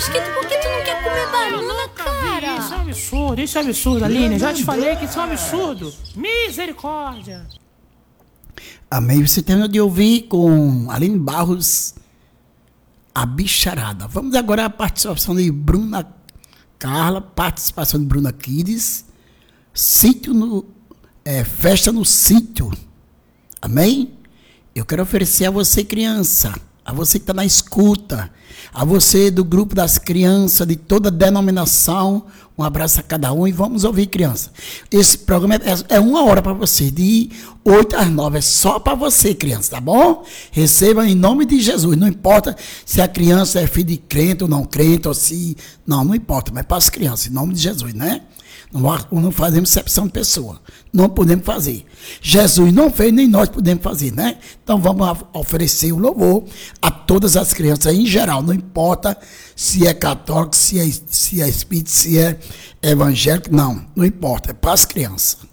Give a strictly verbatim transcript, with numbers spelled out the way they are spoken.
Mosquito, por que tu não quer comer banana, cara? Isso é um absurdo, isso é um absurdo, Aline. Já te falei que isso é um absurdo. Misericórdia. Amém. Você terminou de ouvir com Aline Barros, a bicharada. Vamos agora à participação de Bruna Carla, participação de Bruna Kids, sítio no, é, festa no sítio. Amém? Eu quero oferecer a você, criança, a você que está na escuta, a você do grupo das crianças, de toda denominação, um abraço a cada um e vamos ouvir, criança. Esse programa é, é uma hora para você, de oito às nove, é só para você, criança, tá bom? Receba em nome de Jesus, não importa se a criança é filho de crente ou não crente, ou se... Não, não importa, mas para as crianças, em nome de Jesus, né? Não, não fazemos exceção de pessoa. Não podemos fazer. Jesus não fez, nem nós podemos fazer, né? Então vamos oferecer o louvor a todas as crianças em geral. Não importa se é católico, se é, se é espírita, se é evangélico. Não, não importa. É para as crianças.